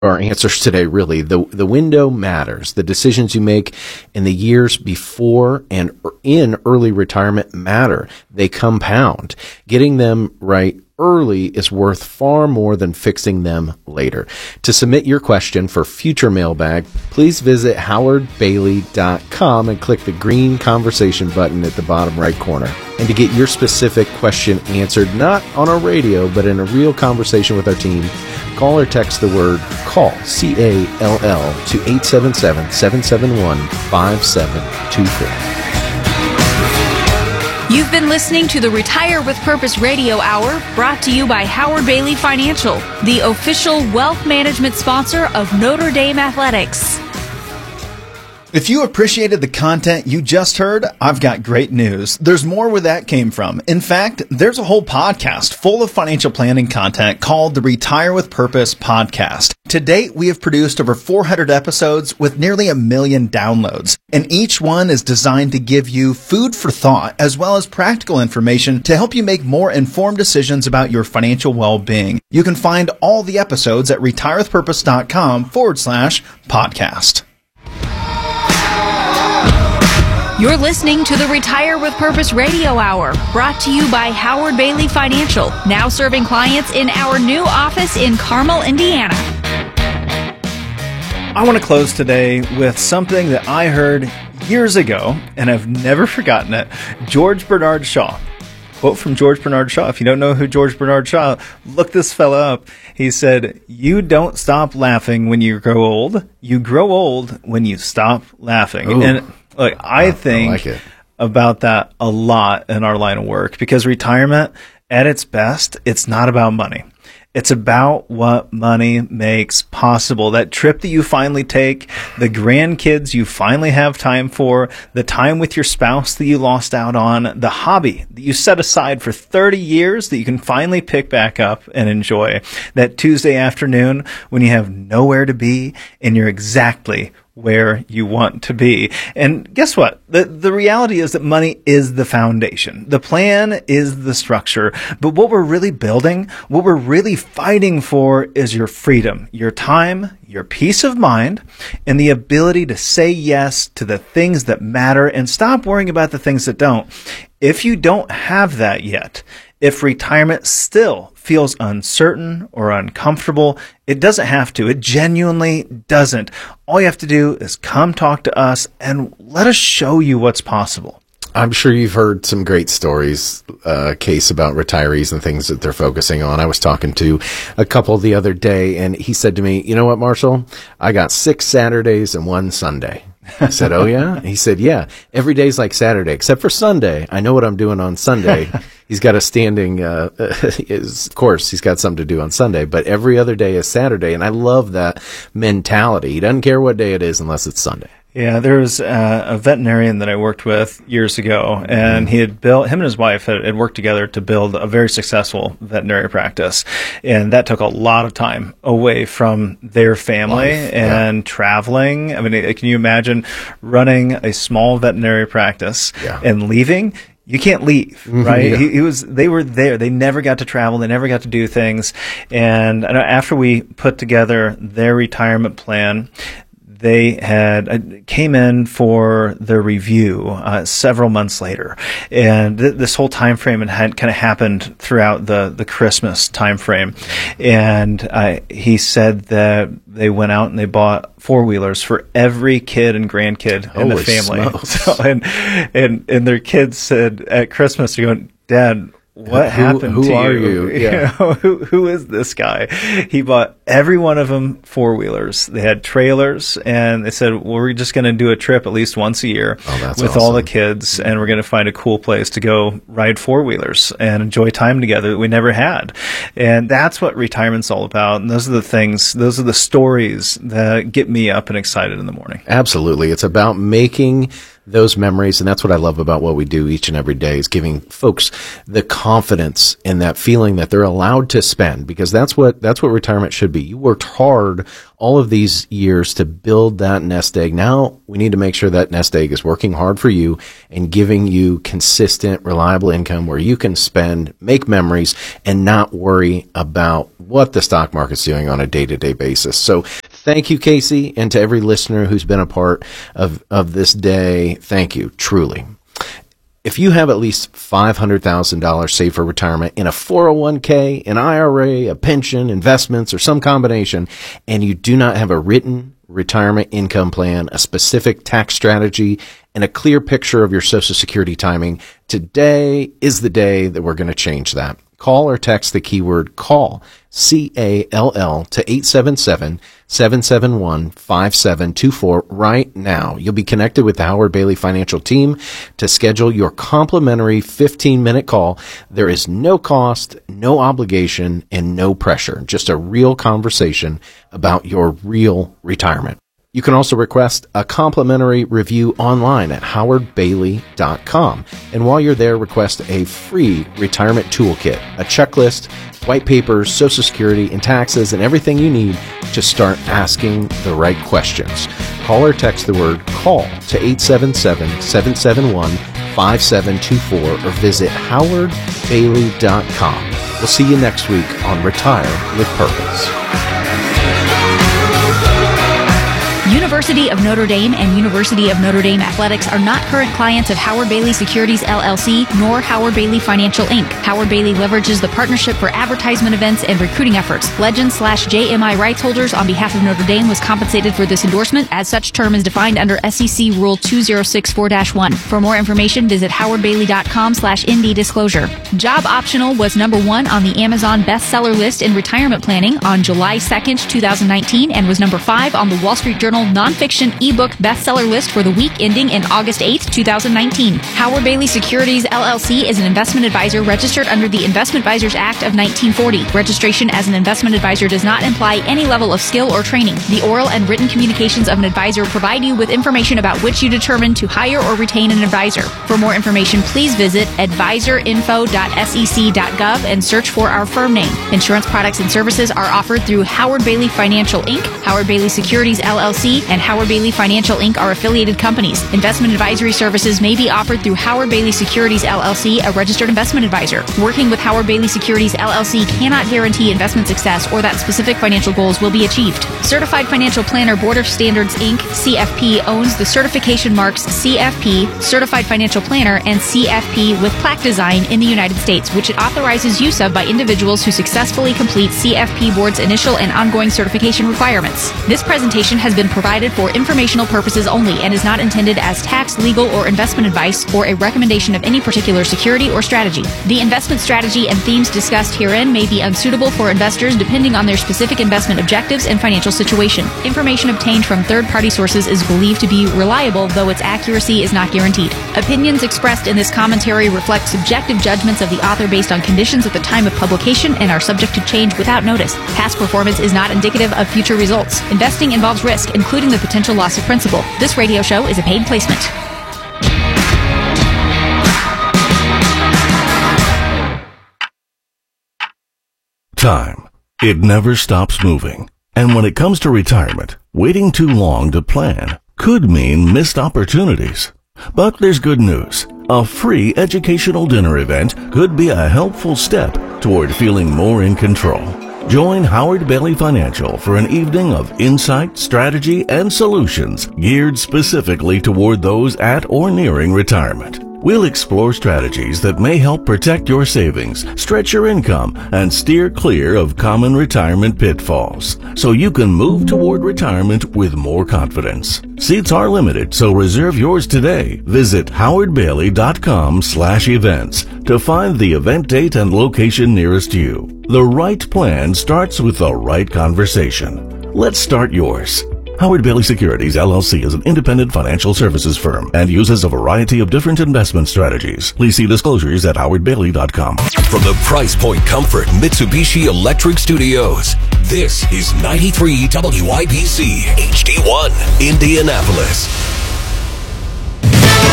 our answers today, really. The window matters. The decisions you make in the years before and in early retirement matter. They compound. Getting them right early is worth far more than fixing them later. To submit your question for future mailbag, please visit howardbailey.com and click the green conversation button at the bottom right corner. And to get your specific question answered, not on our radio, but in a real conversation with our team, call or text the word CALL, C-A-L-L, to 877-771-5724. You've been listening to the Retire with Purpose Radio Hour, brought to you by Howard Bailey Financial, the official wealth management sponsor of Notre Dame Athletics. If you appreciated the content you just heard, I've got great news. There's more where that came from. In fact, there's a whole podcast full of financial planning content called the Retire with Purpose podcast. To date, we have produced over 400 episodes with nearly 1 million downloads, and each one is designed to give you food for thought as well as practical information to help you make more informed decisions about your financial well-being. You can find all the episodes at retirewithpurpose.com/podcast. You're listening to the Retire with Purpose Radio Hour, brought to you by Howard Bailey Financial, now serving clients in our new office in Carmel, Indiana. I want to close today with something that I heard years ago, and I've never forgotten it. George Bernard Shaw. Quote from George Bernard Shaw. If you don't know who George Bernard Shaw, look this fella up. He said, "You don't stop laughing when you grow old. You grow old when you stop laughing." Ooh. And look, I think about that a lot in our line of work, because retirement, at its best, it's not about money. It's about what money makes possible. That trip that you finally take, the grandkids you finally have time for, the time with your spouse that you lost out on, the hobby that you set aside for 30 years that you can finally pick back up and enjoy. That Tuesday afternoon when you have nowhere to be and you're exactly where you want to be. And guess what? The reality is that money is the foundation. The plan is the structure. But what we're really building, what we're really fighting for, is your freedom, your time, your peace of mind, and the ability to say yes to the things that matter and stop worrying about the things that don't. If you don't have that yet, if retirement still feels uncertain or uncomfortable, it doesn't have to. It genuinely doesn't. All you have to do is come talk to us and let us show you what's possible. I'm sure you've heard some great stories, Case, about retirees and things that they're focusing on. I was talking to a couple the other day, and he said to me, "You know what, Marshall? I got 6 Saturdays and 1 Sunday." I said, "Oh, yeah?" He said, "Yeah, every day's like Saturday, except for Sunday. I know what I'm doing on Sunday." He's got a standing, of course, he's got something to do on Sunday, but every other day is Saturday. And I love that mentality. He doesn't care what day it is unless it's Sunday. Yeah, there was a veterinarian that I worked with years ago, and he had built, him and his wife had worked together to build a very successful veterinary practice. And that took a lot of time away from their family and traveling. I mean, can you imagine running a small veterinary practice and leaving? You can't leave, right? They were there. They never got to travel. They never got to do things. And after we put together their retirement plan, they had came in for the review several months later, and this whole time frame had kind of happened throughout the Christmas time frame. And he said that they went out and they bought 4-wheelers for every kid and grandkid in the family. So, and their kids said at Christmas, they're going, "Dad, what happened to you? Who are you? Yeah. Who is this guy?" He bought every one of them 4-wheelers. They had trailers, and they said, "Well, we're just going to do a trip at least once a year with all the kids, and we're going to find a cool place to go ride 4-wheelers and enjoy time together that we never had." And that's what retirement's all about. And those are the things, those are the stories that get me up and excited in the morning. Absolutely. It's about making those memories. And that's what I love about what we do each and every day, is giving folks the confidence and that feeling that they're allowed to spend, because that's what retirement should be. You worked hard all of these years to build that nest egg. Now we need to make sure that nest egg is working hard for you and giving you consistent, reliable income where you can spend, make memories, and not worry about what the stock market's doing on a day-to-day basis. So thank you, Casey, and to every listener who's been a part of this day. Thank you, truly. If you have at least $500,000 saved for retirement in a 401k, an IRA, a pension, investments, or some combination, and you do not have a written retirement income plan, a specific tax strategy, and a clear picture of your Social Security timing, today is the day that we're going to change that. Call or text the keyword CALL, CALL, to 877-771-5724 right now. You'll be connected with the Howard Bailey Financial Team to schedule your complimentary 15-minute call. There is no cost, no obligation, and no pressure. Just a real conversation about your real retirement. You can also request a complimentary review online at howardbailey.com. And while you're there, request a free retirement toolkit, a checklist, white papers, Social Security, and taxes, and everything you need to start asking the right questions. Call or text the word CALL to 877-771-5724 or visit howardbailey.com. We'll see you next week on Retire with Purpose. University of Notre Dame and University of Notre Dame Athletics are not current clients of Howard Bailey Securities LLC nor Howard Bailey Financial Inc. Howard Bailey leverages the partnership for advertisement events and recruiting efforts. Legends/JMI rights holders on behalf of Notre Dame was compensated for this endorsement, as such term is defined under SEC Rule 2064-1. For more information, visit howardbailey.com/ND disclosure. Job Optional was #1 on the Amazon bestseller list in retirement planning on July 2nd, 2019, and was #5 on the Wall Street Journal nonfiction ebook bestseller list for the week ending in August 8, 2019. Howard Bailey Securities LLC is an investment advisor registered under the Investment Advisors Act of 1940. Registration as an investment advisor does not imply any level of skill or training. The oral and written communications of an advisor provide you with information about which you determine to hire or retain an advisor. For more information, please visit advisorinfo.sec.gov and search for our firm name. Insurance products and services are offered through Howard Bailey Financial Inc., Howard Bailey Securities LLC, and Howard Bailey Financial Inc. are affiliated companies. Investment advisory services may be offered through Howard Bailey Securities LLC, a registered investment advisor. Working with Howard Bailey Securities LLC cannot guarantee investment success or that specific financial goals will be achieved. Certified Financial Planner Board of Standards Inc., CFP, owns the certification marks CFP, Certified Financial Planner, and CFP with plaque design in the United States, which it authorizes use of by individuals who successfully complete CFP Board's initial and ongoing certification requirements. This presentation has been provided for informational purposes only and is not intended as tax, legal, or investment advice or a recommendation of any particular security or strategy. The investment strategy and themes discussed herein may be unsuitable for investors depending on their specific investment objectives and financial situation. Information obtained from third-party sources is believed to be reliable, though its accuracy is not guaranteed. Opinions expressed in this commentary reflect subjective judgments of the author based on conditions at the time of publication and are subject to change without notice. Past performance is not indicative of future results. Investing involves risk, including the potential loss of principal. This radio show is a paid placement. Time. It never stops moving. And when it comes to retirement, waiting too long to plan could mean missed opportunities. But there's good news. A free educational dinner event could be a helpful step toward feeling more in control. Join Howard Bailey Financial for an evening of insight, strategy, and solutions geared specifically toward those at or nearing retirement. We'll explore strategies that may help protect your savings, stretch your income, and steer clear of common retirement pitfalls, so you can move toward retirement with more confidence. Seats are limited, so reserve yours today. Visit howardbailey.com/events to find the event date and location nearest you. The right plan starts with the right conversation. Let's start yours. Howard Bailey Securities LLC is an independent financial services firm and uses a variety of different investment strategies. Please see disclosures at howardbailey.com. From the Price Point Comfort Mitsubishi Electric Studios, this is 93 WIBC HD1 Indianapolis.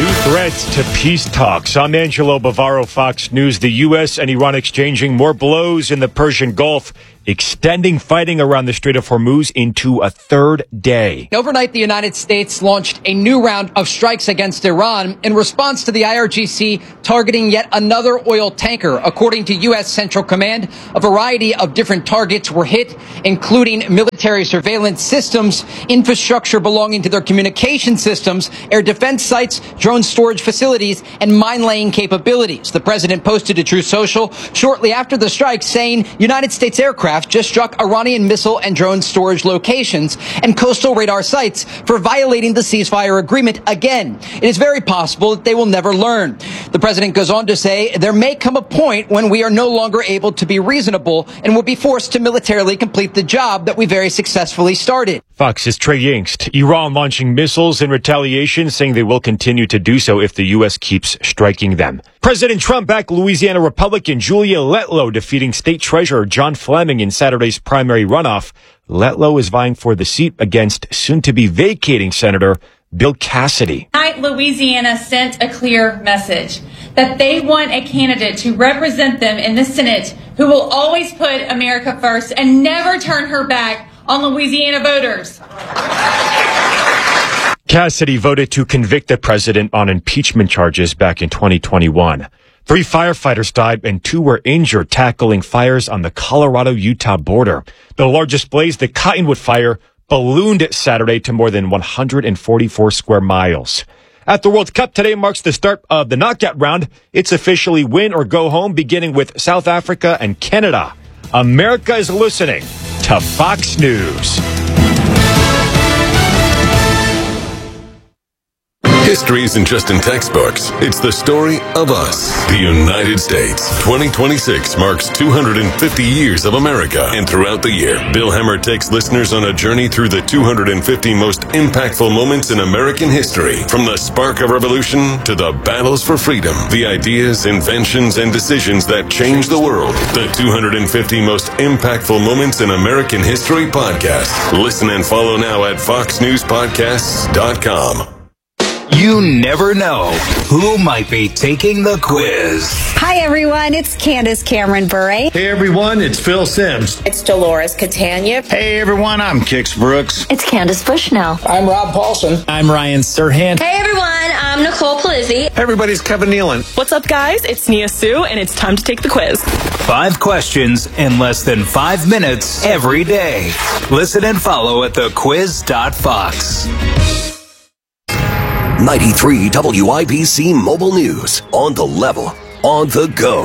Threats to peace talks. I'm Angelo Bavaro, Fox News. The U.S. and Iran exchanging more blows in the Persian Gulf, extending fighting around the Strait of Hormuz into a third day. Overnight, the United States launched a new round of strikes against Iran in response to the IRGC targeting yet another oil tanker. According to U.S. Central Command, a variety of different targets were hit, including military surveillance systems, infrastructure belonging to their communication systems, air defense sites, drone storage facilities, and mine-laying capabilities. The president posted to Truth Social shortly after the strike saying United States aircraft just struck Iranian missile and drone storage locations and coastal radar sites for violating the ceasefire agreement again. It is very possible that they will never learn. The president goes on to say there may come a point when we are no longer able to be reasonable and will be forced to militarily complete the job that we very successfully started. Fox's Trey Yingst. Iran launching missiles in retaliation, saying they will continue to do so if the U.S. keeps striking them. President Trump-backed Louisiana Republican Julia Letlow defeating State Treasurer John Fleming in Saturday's primary runoff. Letlow is vying for the seat against soon-to-be vacating Senator Bill Cassidy. Tonight, Louisiana sent a clear message that they want a candidate to represent them in the Senate who will always put America first and never turn her back on Louisiana voters. Cassidy voted to convict the president on impeachment charges back in 2021. 3 firefighters died and 2 were injured tackling fires on the Colorado-Utah border. The largest blaze, the Cottonwood Fire, ballooned Saturday to more than 144 square miles. At the World Cup, today marks the start of the knockout round. It's officially win or go home, beginning with South Africa and Canada. America is listening to Fox News. History isn't just in textbooks. It's the story of us, the United States. 2026 marks 250 years of America. And throughout the year, Bill Hemmer takes listeners on a journey through the 250 most impactful moments in American history. From the spark of revolution to the battles for freedom, the ideas, inventions, and decisions that changed the world. The 250 most impactful moments in American history podcast. Listen and follow now at foxnewspodcasts.com. You never know who might be taking the quiz. Hi, everyone. It's Candace Cameron Bure. Hey, everyone. It's Phil Sims. It's Dolores Catania. Hey, everyone. I'm Kix Brooks. It's Candace Bushnell. I'm Rob Paulson. I'm Ryan Serhant. Hey, everyone. I'm Nicole Palizzi. Hey, everybody's Kevin Nealon. What's up, guys? It's Nia Sue, and it's time to take the quiz. 5 questions in less than 5 minutes every day. Listen and follow at thequiz.fox. 93 WIBC Mobile News. On the level, on the go.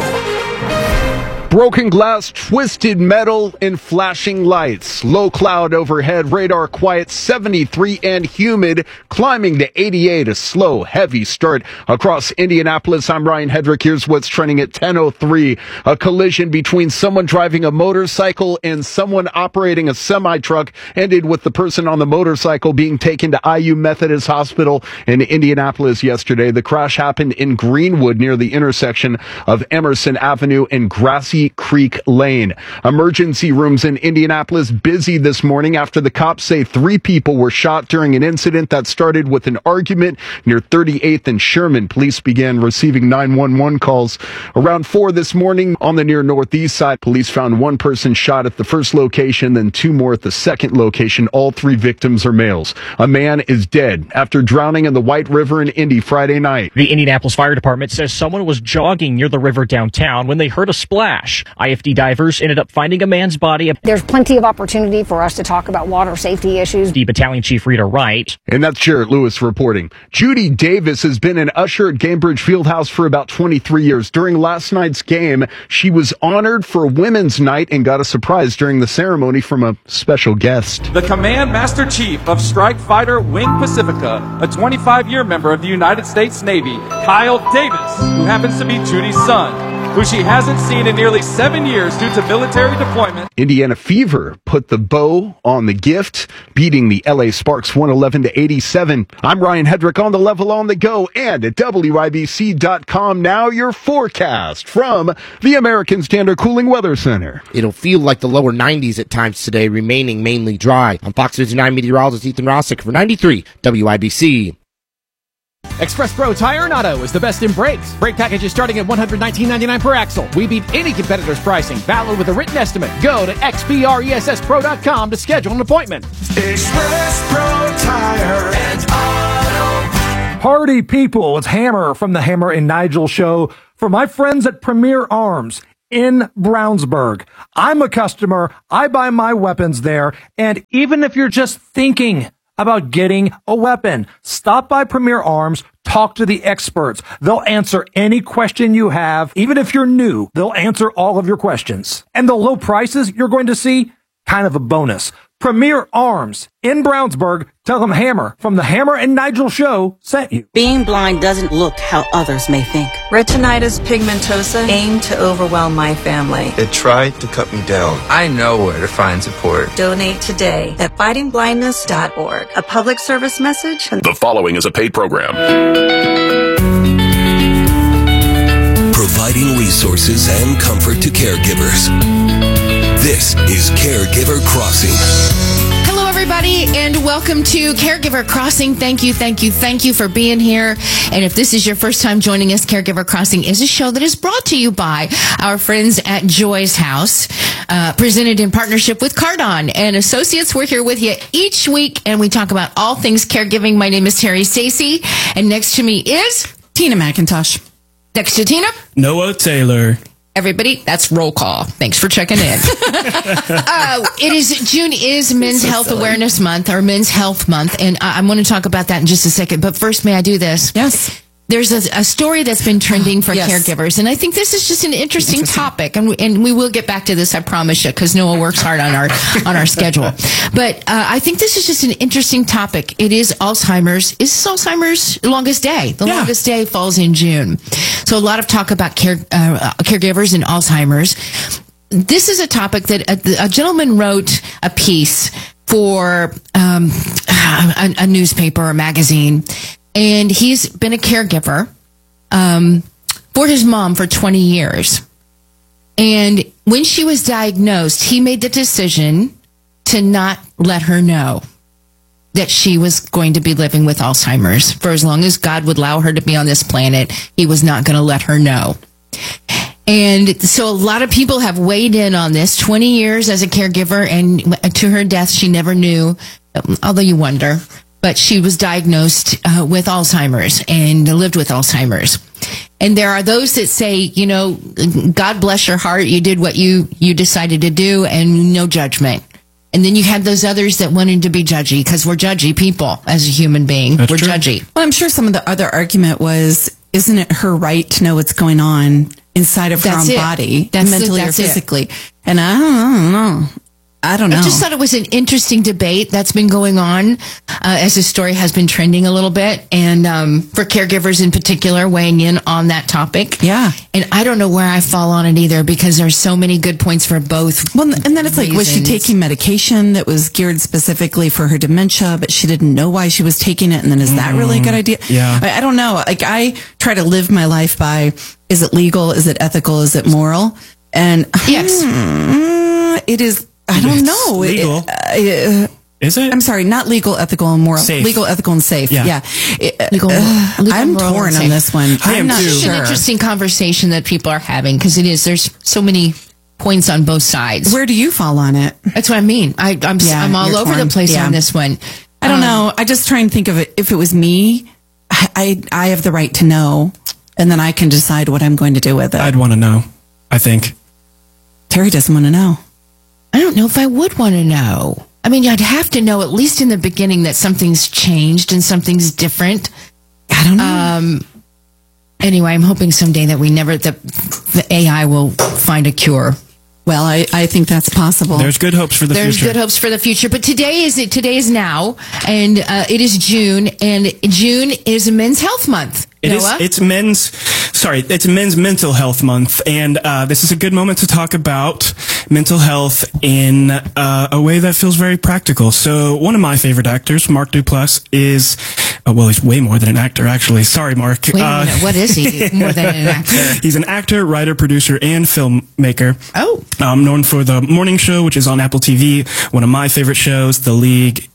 Broken glass, twisted metal, and flashing lights. Low cloud overhead, radar quiet, 73 and humid, climbing to 88. A slow, heavy start across Indianapolis. I'm Ryan Hedrick. Here's what's trending at 10:03. A collision between someone driving a motorcycle and someone operating a semi-truck ended with the person on the motorcycle being taken to IU Methodist Hospital in Indianapolis yesterday. The crash happened in Greenwood near the intersection of Emerson Avenue and Grassy Creek Lane. Emergency rooms in Indianapolis busy this morning after the cops say 3 people were shot during an incident that started with an argument near 38th and Sherman. Police began receiving 911 calls around 4 this morning on the near northeast side. Police found 1 person shot at the first location, then 2 more at the second location. All 3 victims are males. A man is dead after drowning in the White River in Indy Friday night. The Indianapolis Fire Department says someone was jogging near the river downtown when they heard a splash. IFD divers ended up finding a man's body. There's plenty of opportunity for us to talk about water safety issues. The Battalion Chief Rita Wright. And that's Jarrett Lewis reporting. Judy Davis has been an usher at Gainbridge Fieldhouse for about 23 years. During last night's game, she was honored for Women's Night and got a surprise during the ceremony from a special guest. The Command Master Chief of Strike Fighter Wing Pacifica, a 25-year member of the United States Navy, Kyle Davis, who happens to be Judy's son, who she hasn't seen in nearly 7 years due to military deployment. Indiana Fever put the bow on the gift, beating the LA Sparks 111-87. I'm Ryan Hedrick on the level, on the go, and at WIBC.com. Now your forecast from the American Standard Cooling Weather Center. It'll feel like the lower 90s at times today, remaining mainly dry. I'm Fox 59 meteorologist Ethan Rossick for 93 WIBC. Express Pro Tire and Auto is the best in brakes. Brake packages starting at $119.99 per axle. We beat any competitor's pricing. Valid with a written estimate. Go to xpressspro.com to schedule an appointment. Express Pro Tire and Auto. Party people, it's Hammer from the Hammer and Nigel Show for my friends at Premier Arms in Brownsburg. I'm a customer. I buy my weapons there. And even if you're just thinking about getting a weapon, stop by Premier Arms, talk to the experts. They'll answer any question you have. Even if you're new, they'll answer all of your questions. And the low prices you're going to see, kind of a bonus. Premier Arms in Brownsburg. Tell them Hammer from the Hammer and Nigel Show sent you. Being blind doesn't look how others may think. Retinitis pigmentosa aimed to overwhelm my family. It tried to cut me down. I know where to find support. Donate today at fightingblindness.org. A public service message. The following is a paid program. Providing resources and comfort to caregivers. This is Caregiver Crossing. Hello, everybody, and welcome to Caregiver Crossing. Thank you for being here. And if this is your first time joining us, Caregiver Crossing is a show that is brought to you by our friends at Joy's House, presented in partnership with Cardon and Associates. We're here with you each week, and we talk about all things caregiving. My name is Terry Stacy, and next to me is Tina McIntosh. Next to Tina, Noah Taylor. Everybody, that's roll call. Thanks for checking in. June is Men's Health Awareness Month, or Men's Health Month, and I'm going to talk about that in just a second. But first, may I do this? Yes. There's a story that's been trending for caregivers, and I think this is just an interesting topic, and we will get back to this, I promise you, because Noah works hard on our schedule. But I think this is just an interesting topic. It is Alzheimer's. Is this Alzheimer's longest day? The longest day falls in June. So a lot of talk about caregivers and Alzheimer's. This is a topic that a gentleman wrote a piece for a newspaper or magazine. And he's been a caregiver for his mom for 20 years. And when she was diagnosed, he made the decision to not let her know that she was going to be living with Alzheimer's. For as long as God would allow her to be on this planet, he was not going to let her know. And so a lot of people have weighed in on this. 20 years as a caregiver, and to her death, she never knew, although you wonder. But she was diagnosed with Alzheimer's and lived with Alzheimer's. And there are those that say, God bless your heart, you did what you decided to do, and no judgment. And then you had those others that wanted to be judgy, because we're judgy people as a human being. We're judgy. Well, I'm sure some of the other argument was, isn't it her right to know what's going on inside of her own body, mentally or physically? And I don't know. I just thought it was an interesting debate that's been going on as the story has been trending a little bit, and for caregivers in particular weighing in on that topic. Yeah. And I don't know where I fall on it either, because there's so many good points for both. Well, and then it's like, was she taking medication that was geared specifically for her dementia, but she didn't know why she was taking it? And then is that really a good idea? Yeah. I don't know. Like, I try to live my life by, is it legal? Is it ethical? Is it moral? And yes, it is. I don't know. Legal. Is it? I'm sorry, not legal, ethical, and moral. Safe. Legal, ethical, and safe. Yeah. Legal, I'm torn on this one. I'm not sure. It's an interesting conversation that people are having, because it is. There's so many points on both sides. Where do you fall on it? That's what I mean. I'm all over the place on this one. I don't know. I just try and think of it. If it was me, I have the right to know, and then I can decide what I'm going to do with it. I'd want to know, I think. Terry doesn't want to know. I don't know if I would want to know. I mean, I'd have to know, at least in the beginning, that something's changed and something's different. I don't know. Anyway, I'm hoping someday that the AI will find a cure. Well, I think that's possible. There's good hopes for the future. There's good hopes for the future. But today is now, and it is June, and June is Men's Health Month. It's Men's Mental Health Month, and this is a good moment to talk about mental health in a way that feels very practical. So one of my favorite actors, Mark Duplass, is, he's way more than an actor, actually. Sorry, Mark. Wait a minute, what is he more than an actor? He's an actor, writer, producer, and filmmaker. Oh. Known for The Morning Show, which is on Apple TV, one of my favorite shows, The League,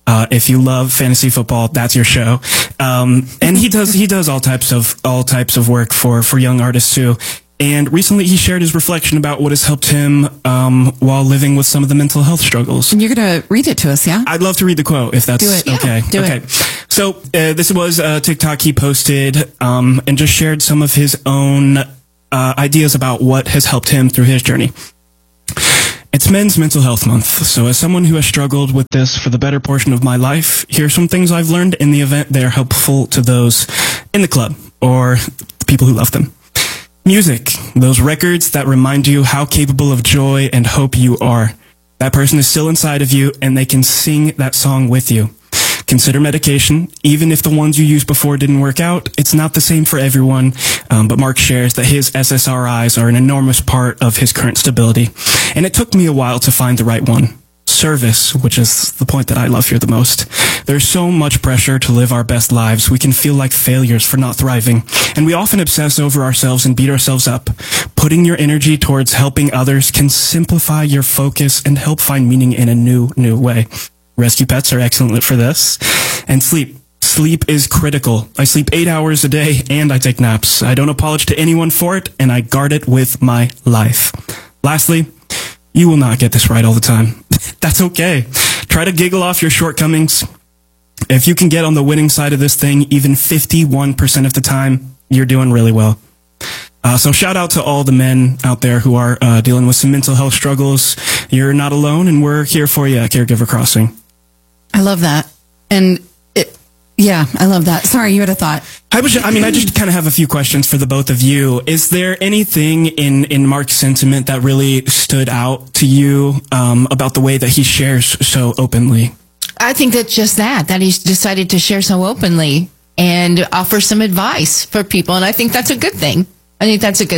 If you love fantasy football, that's your show. And he does all types of work for young artists too. And recently he shared his reflection about what has helped him while living with some of the mental health struggles. And you're going to read it to us, yeah? I'd love to read the quote if that's okay. Do okay. it. So this was a TikTok he posted and just shared some of his own ideas about what has helped him through his journey. It's Men's Mental Health Month, so as someone who has struggled with this for the better portion of my life, here are some things I've learned in the event they are helpful to those in the club or the people who love them. Music, those records that remind you how capable of joy and hope you are. That person is still inside of you and they can sing that song with you. Consider medication. Even if the ones you used before didn't work out, it's not the same for everyone. But Mark shares that his SSRIs are an enormous part of his current stability. And it took me a while to find the right one. Service, which is the point that I love here the most. There's so much pressure to live our best lives. We can feel like failures for not thriving. And we often obsess over ourselves and beat ourselves up. Putting your energy towards helping others can simplify your focus and help find meaning in a new way. Rescue pets are excellent for this. And sleep. Sleep is critical. I sleep 8 hours a day and I take naps. I don't apologize to anyone for it and I guard it with my life. Lastly, you will not get this right all the time. That's okay. Try to giggle off your shortcomings. If you can get on the winning side of this thing, even 51% of the time, you're doing really well. So shout out to all the men out there who are dealing with some mental health struggles. You're not alone, and we're here for you at Caregiver Crossing. I love that. And I love that. Sorry, you had a thought. I just kind of have a few questions for the both of you. Is there anything in Mark's sentiment that really stood out to you about the way that he shares so openly? I think that's just that he's decided to share so openly and offer some advice for people. And I think that's a good thing. I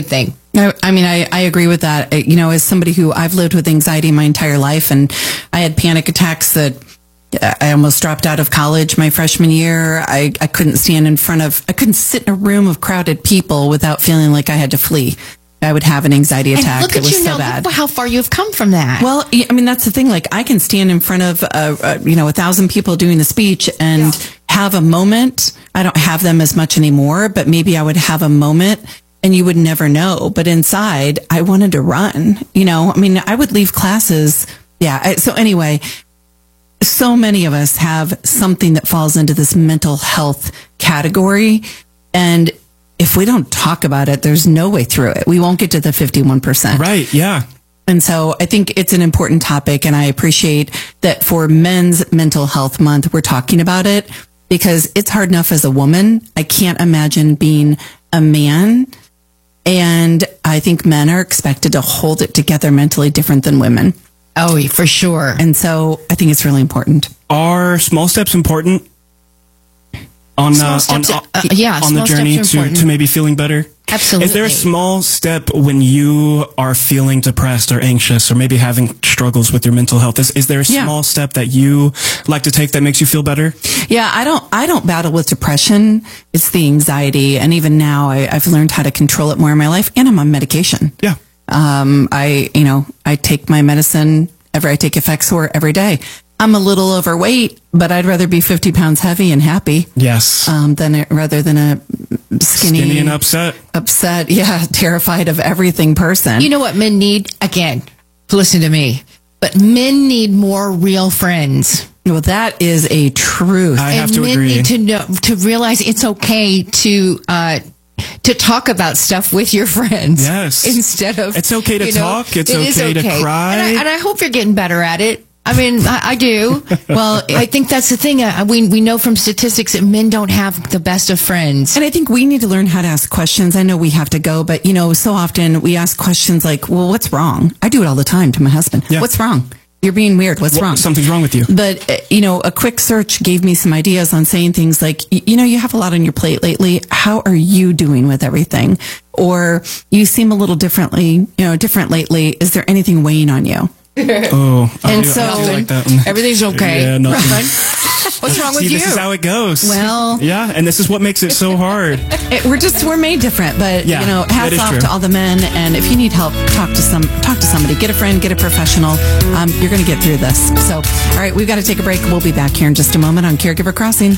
agree with that. As somebody who I've lived with anxiety my entire life, and I had panic attacks that I almost dropped out of college my freshman year. I couldn't I couldn't sit in a room of crowded people without feeling like I had to flee. I would have an anxiety attack. And look at you now. Look how far you've come from that. Well, that's the thing. Like, I can stand in front of, 1,000 people doing the speech and have a moment. I don't have them as much anymore, but maybe I would have a moment and you would never know. But inside, I wanted to run. I would leave classes. Yeah. So anyway, so many of us have something that falls into this mental health category. And if we don't talk about it, there's no way through it. We won't get to the 51%. Right, yeah. And so I think it's an important topic, and I appreciate that for Men's Mental Health Month, we're talking about it, because it's hard enough as a woman. I can't imagine being a man, and I think men are expected to hold it together mentally different than women. Oh, for sure. And so I think it's really important. Are small steps important? On the journey to maybe feeling better? Absolutely. Is there a small step when you are feeling depressed or anxious or maybe having struggles with your mental health? Is there a small step that you like to take that makes you feel better? Yeah, I don't battle with depression. It's the anxiety. And even now I've learned how to control it more in my life, and I'm on medication. Yeah. I take my medicine I take Effexor every day. I'm a little overweight, but I'd rather be 50 pounds heavy and happy. Yes. Rather than a skinny and upset. Yeah. Terrified of everything person. You know what men need? Again, listen to me, but men need more real friends. Well, that is a truth. I have to agree. Men need to know, to realize it's okay to talk about stuff with your friends. Yes. Instead of, it's okay to talk. It's okay to cry. And I hope you're getting better at it. I do. Well, I think that's the thing. We know from statistics that men don't have the best of friends. And I think we need to learn how to ask questions. I know we have to go, but so often we ask questions like, well, what's wrong? I do it all the time to my husband. Yeah. What's wrong? You're being weird. What's wrong? Something's wrong with you. But, a quick search gave me some ideas on saying things like, you have a lot on your plate lately. How are you doing with everything? Or you seem a little different lately. Is there anything weighing on you? And so like that one. everything's okay. Yeah, nothing. What's wrong with See, you? This is how it goes. Well, yeah, and this is what makes it so hard. We're made different, but Yeah, that hats is off true. to all the men. And if you need help, talk to somebody. Get a friend, get a professional. You're going to get through this. So, all right, we've got to take a break. We'll be back here in just a moment on Caregiver Crossing.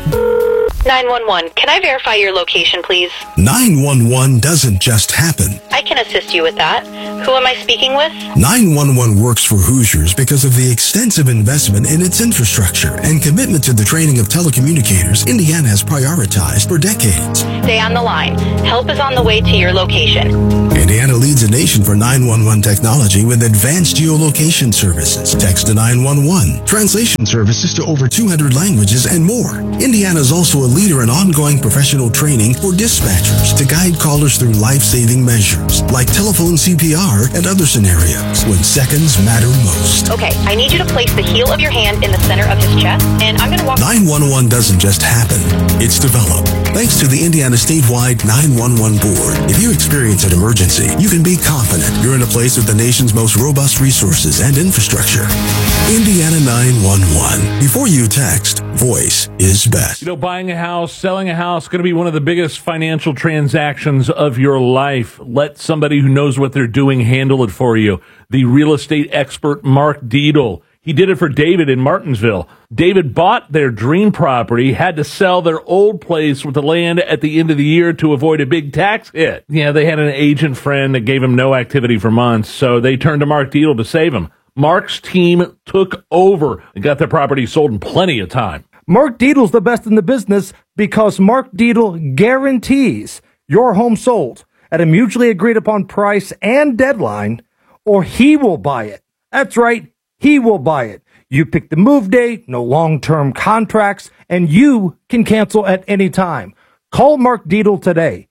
911, can I verify your location, please? 911 doesn't just happen. I can assist you with that. Who am I speaking with? 911 works for Hoosiers because of the extensive investment in its infrastructure and commitment to the training of telecommunicators Indiana has prioritized for decades. Stay on the line. Help is on the way to your location. Indiana leads the nation for 911 technology with advanced geolocation services, text to 911, translation services to over 200 languages, and more. Indiana is also a leader in ongoing professional training for dispatchers to guide callers through life-saving measures like telephone CPR and other scenarios when seconds matter most. Okay, I need you to place the heel of your hand in the center of his chest, and I'm going to walk... 911 doesn't just happen. It's developed. Thanks to the Indiana statewide 911 board. If you experience an emergency, you can be confident you're in a place with the nation's most robust resources and infrastructure. Indiana 911. Before you text, voice is best. You know, buying a house, selling a house, going to be one of the biggest financial transactions of your life. Let somebody who knows what they're doing handle it for you. The real estate expert, Mark Dietl. He did it for David in Martinsville. David bought their dream property, had to sell their old place with the land at the end of the year to avoid a big tax hit. Yeah, they had an agent friend that gave him no activity for months, so they turned to Mark Dietl to save him. Mark's team took over and got their property sold in plenty of time. Mark Dietl's the best in the business because Mark Dietl guarantees your home sold at a mutually agreed upon price and deadline, or he will buy it. That's right. He will buy it. You pick the move date, no long-term contracts, and you can cancel at any time. Call Mark Dietl today,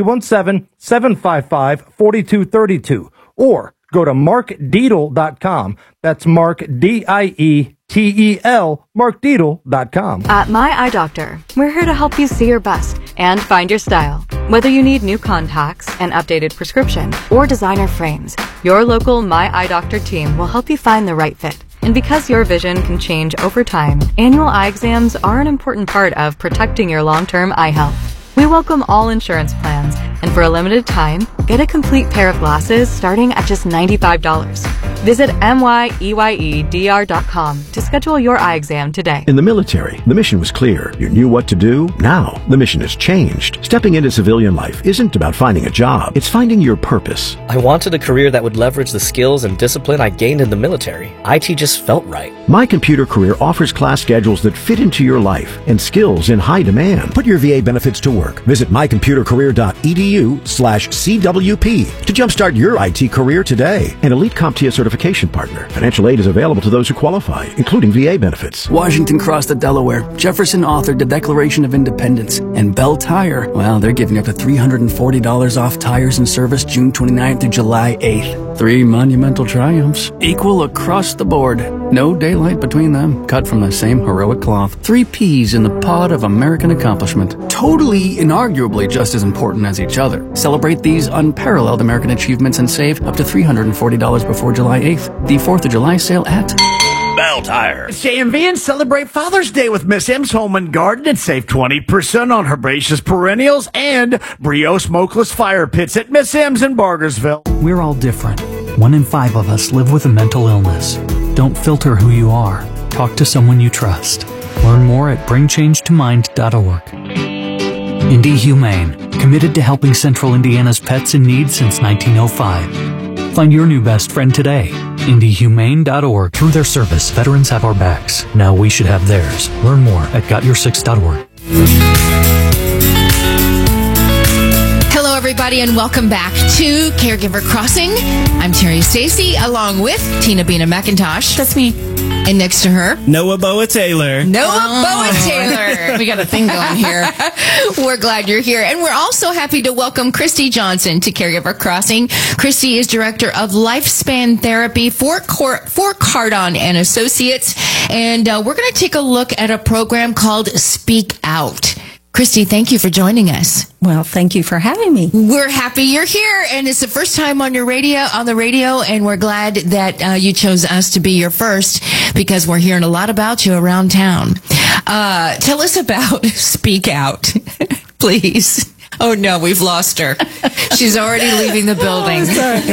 317-755-4232, or go to markdietl.com. That's Mark, D-I-E-T-E-L, markdietl.com. At My Eye Doctor, we're here to help you see your best and find your style. Whether you need new contacts, an updated prescription, or designer frames, your local My Eye Doctor team will help you find the right fit. And because your vision can change over time, annual eye exams are an important part of protecting your long-term eye health. We welcome all insurance plans, and for a limited time, get a complete pair of glasses starting at just $95. Visit myeyedr.com to schedule your eye exam today. In the military, the mission was clear. You knew what to do. Now, the mission has changed. Stepping into civilian life isn't about finding a job. It's finding your purpose. I wanted a career that would leverage the skills and discipline I gained in the military. IT just felt right. My Computer Career offers class schedules that fit into your life and skills in high demand. Put your VA benefits to work. Visit mycomputercareer.edu/CWP to jumpstart your IT career today. An elite CompTIA certification partner. Financial aid is available to those who qualify, including VA benefits. Washington crossed the Delaware. Jefferson authored the Declaration of Independence. And Bell Tire, well, they're giving up to $340 off tires and service June 29th through July 8th. 3 monumental triumphs, equal across the board. No daylight between them, cut from the same heroic cloth. 3 peas in the pod of American accomplishment. Totally, inarguably just as important as each other. Celebrate these unparalleled American achievements and save up to $340 before July 8th. The 4th of July sale at Bell Tire. It's JMV and celebrate Father's Day with Miss M's Home and Garden and save 20% on herbaceous perennials and Brio smokeless fire pits at Miss M's in Bargersville. We're all different. 1 in 5 of us live with a mental illness. Don't filter who you are. Talk to someone you trust. Learn more at bringchangetimind.org. Indy Humane, committed to helping Central Indiana's pets in need since 1905. Find your new best friend today. IndyHumane.org. Through their service, veterans have our backs. Now we should have theirs. Learn more at GotYour6.org. Hello, everybody, and welcome back to Caregiver Crossing. I'm Terry Stacy, along with Tina Bina McIntosh. That's me. And next to her, Noah Boa Taylor. Boa Taylor. We got a thing going here. We're glad you're here. And we're also happy to welcome Christy Johnson to Caregiver Crossing. Christy is Director of Lifespan Therapy for Cardon and Associates. And we're going to take a look at a program called Speak Out. Christy, thank you for joining us. Well, thank you for having me. We're happy you're here, and it's the first time on the radio, and we're glad that you chose us to be your first, because we're hearing a lot about you around town. Tell us about Speak Out, please. Oh, no, we've lost her. She's already leaving the building.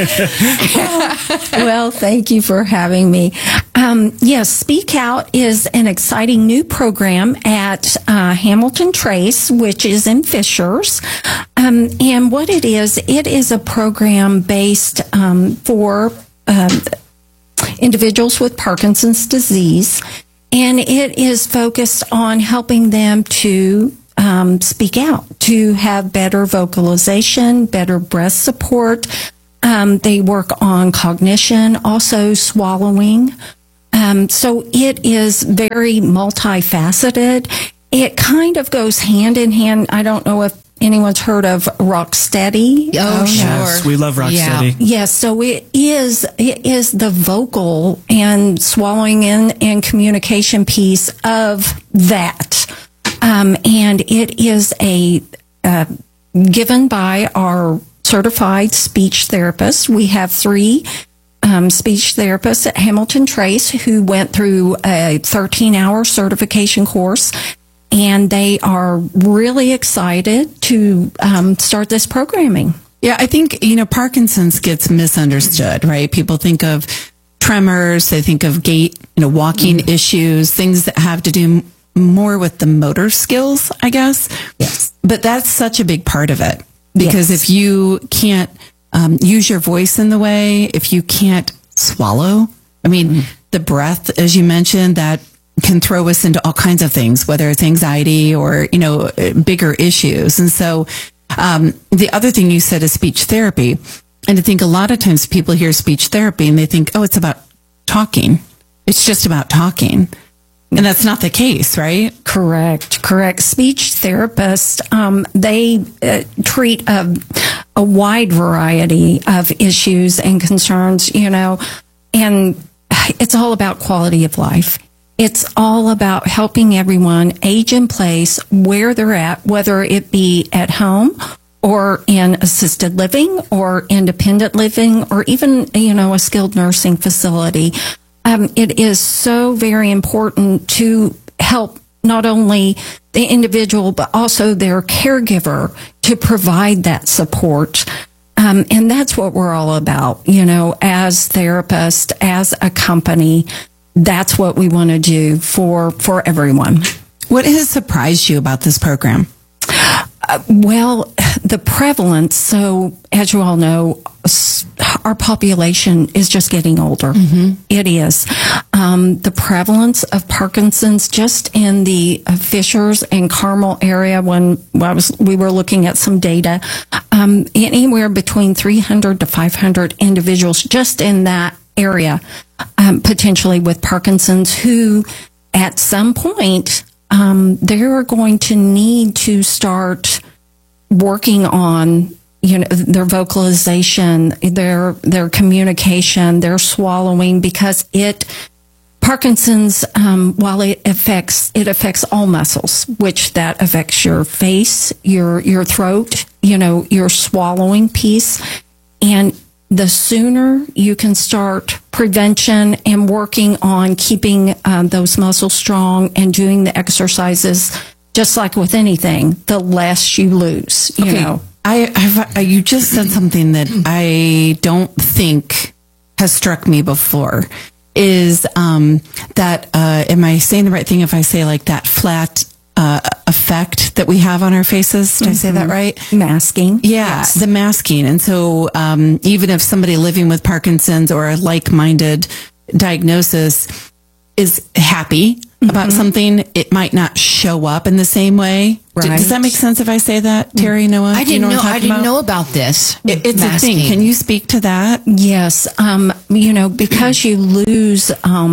Well, thank you for having me. Yes, Speak Out is an exciting new program at Hamilton Trace, which is in Fishers. And what it is a program based for individuals with Parkinson's disease. And it is focused on helping them to speak out, to have better vocalization, better breath support. They work on cognition, also swallowing. So it is very multifaceted. It kind of goes hand in hand. I don't know if anyone's heard of Rocksteady. Oh, sure. Yes, we love Rocksteady. Yes, so it is the vocal and swallowing and communication piece of that. And it is given by our certified speech therapists. We have 3 speech therapists at Hamilton Trace who went through a 13-hour certification course, and they are really excited to start this programming. Yeah, I think, Parkinson's gets misunderstood, right? People think of tremors, they think of gait, walking issues, things that have to do more with the motor skills, I guess. Yes. But that's such a big part of it, because if you can't use your voice in the way, if you can't swallow, the breath, as you mentioned, that can throw us into all kinds of things, whether it's anxiety or, bigger issues. And so the other thing you said is speech therapy. And I think a lot of times people hear speech therapy and they think, oh, it's about talking. It's just about talking. And that's not the case, right? Correct. Speech therapists, they treat a wide variety of issues and concerns, and it's all about quality of life. It's all about helping everyone age in place where they're at, whether it be at home or in assisted living or independent living or even, a skilled nursing facility. It is so very important to help not only the individual, but also their caregiver to provide that support. And that's what we're all about, as therapists, as a company. That's what we want to do for everyone. What has surprised you about this program? Well, the prevalence. So, as you all know, our population is just getting older. Mm-hmm. It is. The prevalence of Parkinson's just in the Fishers and Carmel area, when we were looking at some data, anywhere between 300 to 500 individuals just in that area, potentially with Parkinson's, who at some point they're going to need to start working on their vocalization, their communication, their swallowing, because Parkinson's, while it affects all muscles, which that affects your face, your throat, your swallowing piece. And the sooner you can start prevention and working on keeping those muscles strong and doing the exercises, just like with anything, the less you lose, you know. You just said something that I don't think has struck me before, is that, am I saying the right thing if I say like that flat effect that we have on our faces? Did I say that right? Masking. Yeah, yes. The masking. And so even if somebody living with Parkinson's or a like-minded diagnosis is happy about something, it might not show up in the same way. Right. Does that make sense if I say that, Terry, Noah? I didn't know about this. It's masking. A thing. Can you speak to that? Yes. Because you lose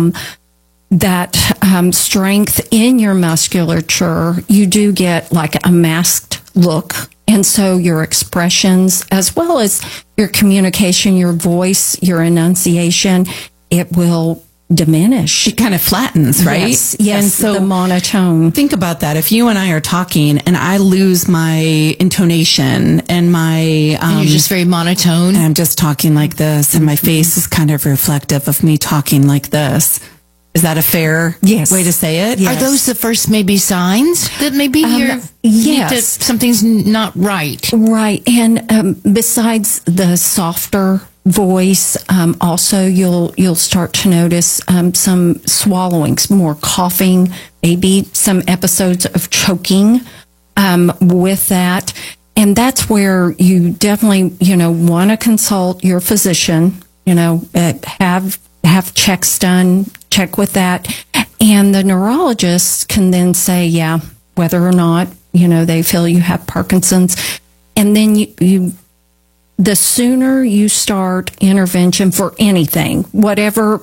that strength in your musculature, you do get like a masked look. And so your expressions, as well as your communication, your voice, your enunciation, it will diminish. It kind of flattens, right? Yes, and so the monotone. Think about that. If you and I are talking and I lose my intonation and my... and you're just very monotone. And I'm just talking like this and my face is kind of reflective of me talking like this. Is that a fair way to say it? Are those the first maybe signs that maybe something's not right? Right. And besides the softer voice, also you'll start to notice some swallowings, more coughing, maybe some episodes of choking with that. And that's where you definitely, want to consult your physician, have checks done, check with that. And the neurologist can then say, whether or not, they feel you have Parkinson's. And then the sooner you start intervention for anything, whatever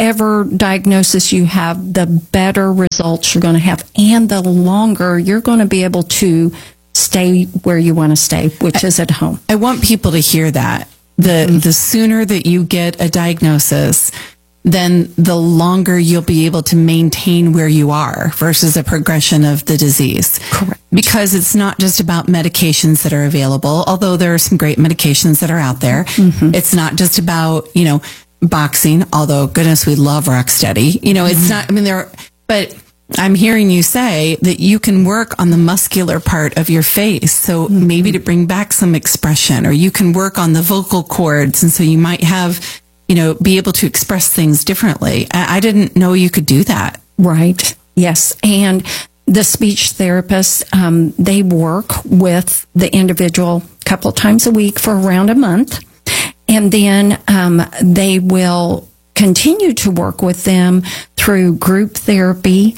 diagnosis you have, the better results you're going to have. And the longer you're going to be able to stay where you want to stay, which is at home. I want people to hear that. The sooner that you get a diagnosis, then the longer you'll be able to maintain where you are versus a progression of the disease. Correct. Because it's not just about medications that are available, although there are some great medications that are out there. Mm-hmm. It's not just about, boxing, although goodness, we love Rocksteady. It's not, but I'm hearing you say that you can work on the muscular part of your face. So maybe to bring back some expression, or you can work on the vocal cords. And so you might have, be able to express things differently. I didn't know you could do that. Right. Yes. And the speech therapists, they work with the individual a couple of times a week for around a month. And then they will continue to work with them through group therapy.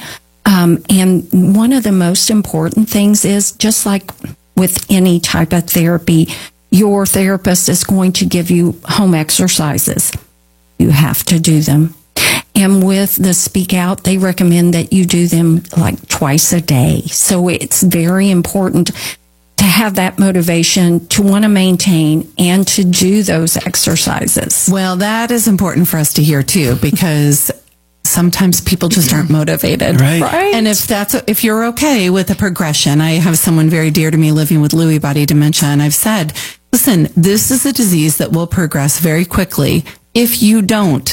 And one of the most important things is, just like with any type of therapy, your therapist is going to give you home exercises. You have to do them. And with the Speak Out, they recommend that you do them like twice a day. So it's very important to have that motivation to want to maintain and to do those exercises. Well, that is important for us to hear too, because sometimes people just aren't motivated. Right. And if you're okay with a progression, I have someone very dear to me living with Lewy body dementia, and I've said, listen, this is a disease that will progress very quickly if you don't,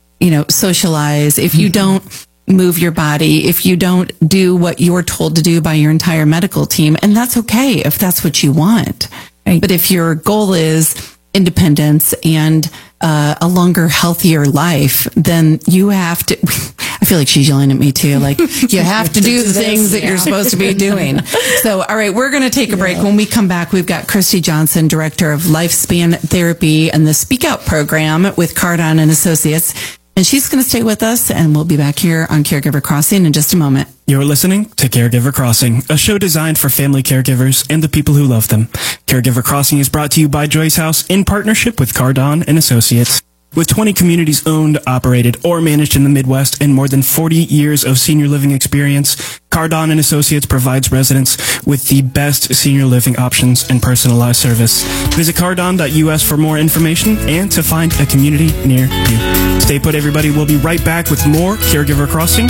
socialize, if you don't move your body, if you don't do what you're told to do by your entire medical team. And that's okay if that's what you want. Right. But if your goal is independence and a longer, healthier life, then you have to, I feel like she's yelling at me too, like you have to do the things that you're supposed to be doing. So, all right, we're going to take a break. When we come back, we've got Christy Johnson, Director of Lifespan Therapy and the Speak Out program with Cardon and Associates. And she's going to stay with us, and we'll be back here on Caregiver Crossing in just a moment. You're listening to Caregiver Crossing, a show designed for family caregivers and the people who love them. Caregiver Crossing is brought to you by Joyce House in partnership with Cardon and Associates. With 20 communities owned, operated, or managed in the Midwest and more than 40 years of senior living experience, Cardon and Associates provides residents with the best senior living options and personalized service. Visit cardon.us for more information and to find a community near you. Stay put, everybody. We'll be right back with more Caregiver Crossing